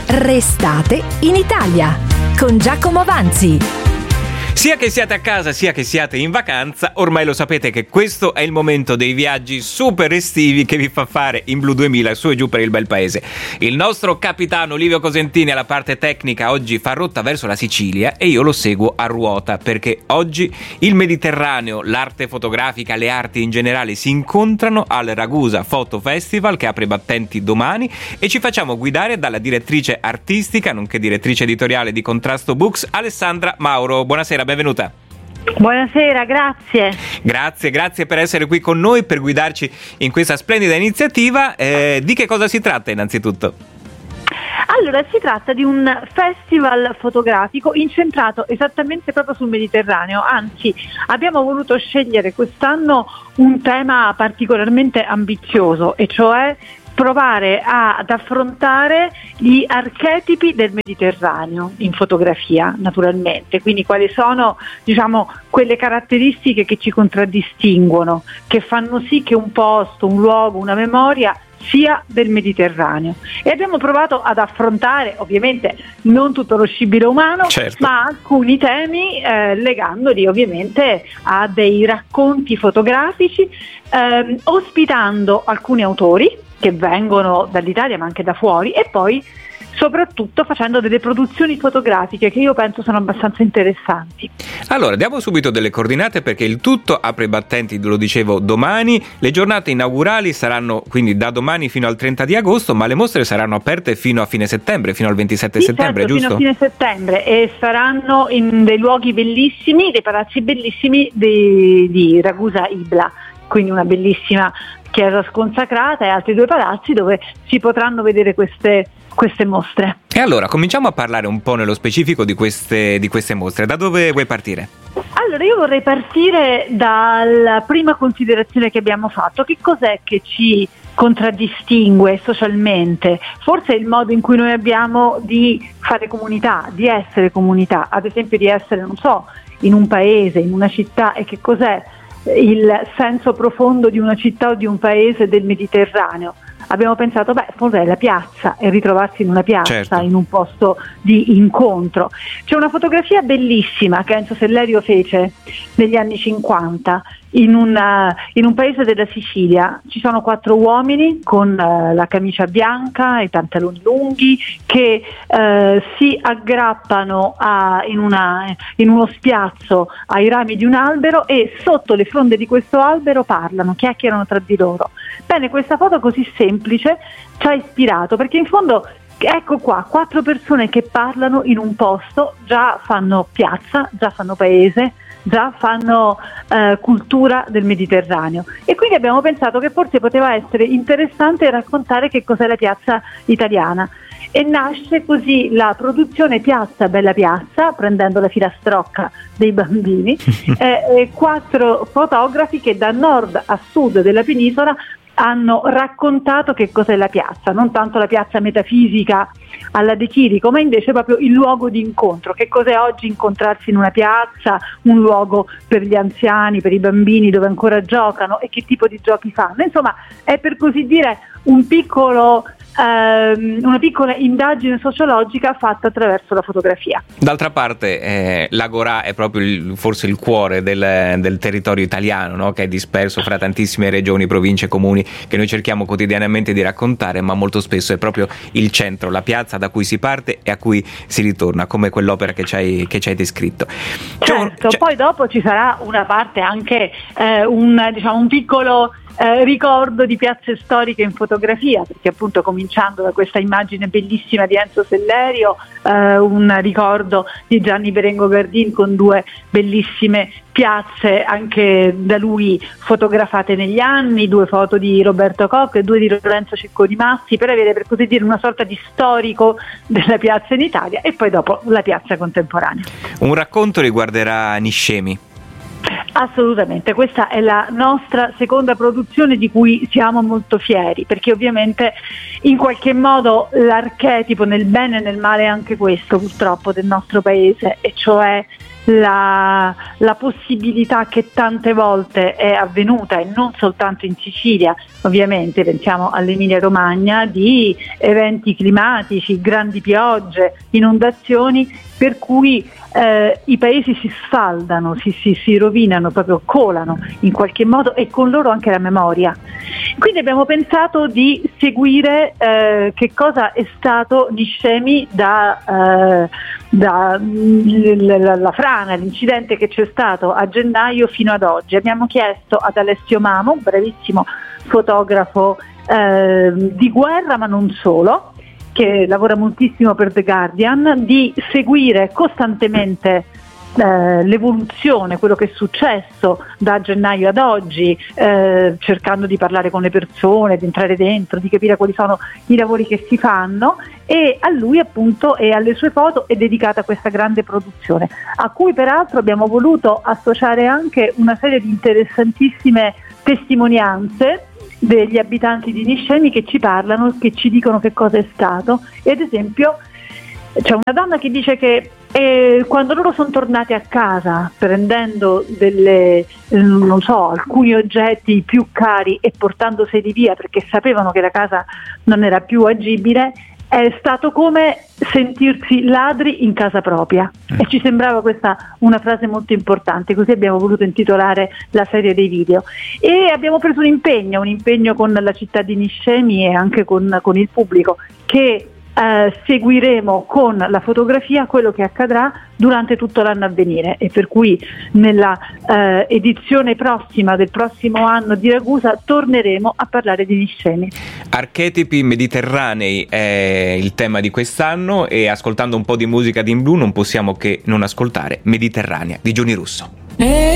Restate in Italia con Giacomo Vanzi. Sia che siate a casa, sia che siate in vacanza, ormai lo sapete che questo è il momento dei viaggi super estivi che vi fa fare in Blu 2000 su e giù per il bel paese. Il nostro capitano Livio Cosentini alla parte tecnica oggi fa rotta verso la Sicilia e io lo seguo a ruota perché oggi il Mediterraneo, l'arte fotografica, le arti in generale si incontrano al Ragusa Photo Festival che apre i battenti domani e ci facciamo guidare dalla direttrice artistica nonché direttrice editoriale di Contrasto Books, Alessandra Mauro. Buonasera, benvenuta. Buonasera, grazie. Grazie per essere qui con noi, per guidarci in questa splendida iniziativa. Di che cosa si tratta innanzitutto? Allora, si tratta di un festival fotografico incentrato esattamente proprio sul Mediterraneo, anzi abbiamo voluto scegliere quest'anno un tema particolarmente ambizioso, e cioè provare ad affrontare gli archetipi del Mediterraneo in fotografia, naturalmente, quindi quali sono, quelle caratteristiche che ci contraddistinguono, che fanno sì che un posto, un luogo, una memoria sia del Mediterraneo. E abbiamo provato ad affrontare, ovviamente non tutto lo scibile umano, certo, ma alcuni temi legandoli ovviamente a dei racconti fotografici, ospitando alcuni autori che vengono dall'Italia ma anche da fuori, e poi soprattutto facendo delle produzioni fotografiche che io penso sono abbastanza interessanti. Allora, diamo subito delle coordinate perché il tutto apre i battenti, lo dicevo, domani. Le giornate inaugurali saranno quindi da domani fino al 30 di agosto, ma le mostre saranno aperte fino a fine settembre, fino al 27 settembre, certo, giusto? Fino a fine settembre, e saranno in dei luoghi bellissimi, dei palazzi bellissimi di Ragusa Ibla, quindi una bellissima chiesa sconsacrata e altri due palazzi dove si potranno vedere queste mostre. E allora cominciamo a parlare un po' nello specifico di queste mostre. Da dove vuoi partire? Allora, io vorrei partire dalla prima considerazione che abbiamo fatto. Che cos'è che ci contraddistingue socialmente? Forse è il modo in cui noi abbiamo di fare comunità, di essere comunità, ad esempio di essere, in un paese, in una città. E che cos'è il senso profondo di una città o di un paese del Mediterraneo? Abbiamo pensato, forse è la piazza, e ritrovarsi in una piazza, certo, in un posto di incontro. C'è una fotografia bellissima che Enzo Sellerio fece negli anni 50 in un paese della Sicilia. Ci sono 4 uomini con la camicia bianca e i pantaloni lunghi che si aggrappano in uno spiazzo ai rami di un albero, e sotto le fronde di questo albero parlano, chiacchierano tra di loro. Bene, questa foto così semplice ci ha ispirato, perché in fondo, ecco qua, 4 persone che parlano in un posto già fanno piazza, già fanno paese, già fanno cultura del Mediterraneo. E quindi abbiamo pensato che forse poteva essere interessante raccontare che cos'è la piazza italiana. E nasce così la produzione Piazza Bella Piazza, prendendo la filastrocca dei bambini, 4 fotografi che da nord a sud della penisola hanno raccontato che cos'è la piazza, non tanto la piazza metafisica alla De Chirico, ma invece proprio il luogo di incontro. Che cos'è oggi incontrarsi in una piazza, un luogo per gli anziani, per i bambini dove ancora giocano, e che tipo di giochi fanno. Insomma, è per così dire una piccola indagine sociologica fatta attraverso la fotografia. D'altra parte l'Agorà è proprio forse il cuore del territorio italiano, no? Che è disperso fra tantissime regioni, province, comuni, che noi cerchiamo quotidianamente di raccontare, ma molto spesso è proprio il centro, la piazza da cui si parte e a cui si ritorna, come quell'opera che ci hai descritto. Certo, poi dopo ci sarà una parte anche un piccolo ricordo di piazze storiche in fotografia, perché appunto cominciando da questa immagine bellissima di Enzo Sellerio, un ricordo di Gianni Berengo Gardin con 2 bellissime piazze anche da lui fotografate negli anni, 2 foto di Roberto Koch e 2 di Lorenzo Cicconi Massi, per avere, per così dire, una sorta di storico della piazza in Italia, e poi dopo la piazza contemporanea. Un racconto riguarderà Niscemi. Assolutamente, questa è la nostra seconda produzione di cui siamo molto fieri, perché ovviamente in qualche modo l'archetipo nel bene e nel male è anche questo, purtroppo, del nostro paese, e cioè la possibilità che tante volte è avvenuta, e non soltanto in Sicilia, ovviamente pensiamo all'Emilia Romagna, di eventi climatici, grandi piogge, inondazioni, per cui i paesi si sfaldano, si rovinano, proprio colano in qualche modo, e con loro anche la memoria. Quindi abbiamo pensato di seguire che cosa è stato Niscemi la frana, l'incidente che c'è stato a gennaio fino ad oggi. Abbiamo chiesto ad Alessio Mamo, un bravissimo fotografo di guerra, ma non solo, che lavora moltissimo per The Guardian, di seguire costantemente l'evoluzione, quello che è successo da gennaio ad oggi, cercando di parlare con le persone, di entrare dentro, di capire quali sono i lavori che si fanno, e a lui appunto e alle sue foto è dedicata questa grande produzione, a cui peraltro abbiamo voluto associare anche una serie di interessantissime testimonianze degli abitanti di Niscemi che ci parlano, che ci dicono che cosa è stato. E ad esempio c'è una donna che dice che quando loro sono tornati a casa prendendo alcuni oggetti più cari e portandoseli via perché sapevano che la casa non era più agibile, è stato come sentirsi ladri in casa propria, e ci sembrava questa una frase molto importante, così abbiamo voluto intitolare la serie dei video. E abbiamo preso un impegno con la città di Niscemi e anche con il pubblico, che seguiremo con la fotografia quello che accadrà durante tutto l'anno a venire, e per cui nella edizione prossima del prossimo anno di Ragusa torneremo a parlare di Niscemi. Archetipi mediterranei è il tema di quest'anno, e ascoltando un po' di musica di In Blu non possiamo che non ascoltare Mediterranea di Giuni Russo.